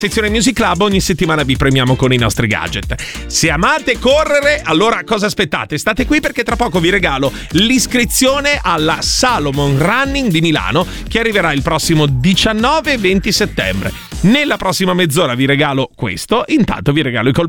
Sezione Music Club, ogni settimana vi premiamo con i nostri gadget. Se amate correre, allora cosa aspettate? State qui perché tra poco vi regalo l'iscrizione alla Salomon Running di Milano, che arriverà il prossimo 19 e 20 settembre. Nella prossima mezz'ora vi regalo questo, intanto vi regalo i colpi